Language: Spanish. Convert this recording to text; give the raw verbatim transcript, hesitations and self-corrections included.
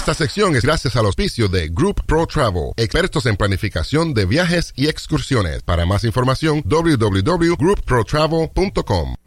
Esta sección es gracias al auspicio de Group Pro Travel, expertos en planificación de viajes y excursiones. Para más información, w w w punto group pro travel punto com.